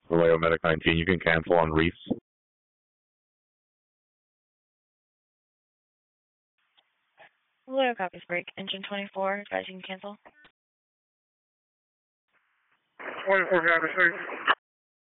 Vallejo Medic 19, you can cancel on Reese. Vallejo copies break. Engine 24, advising cancel. 24 copies break.